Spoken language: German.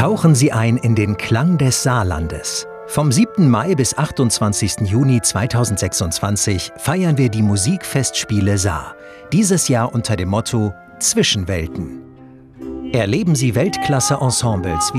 Tauchen Sie ein in den Klang des Saarlandes. Vom 7. Mai bis 28. Juni 2026 feiern wir die Musikfestspiele Saar. Dieses Jahr unter dem Motto Zwischenwelten. Erleben Sie Weltklasse-Ensembles wie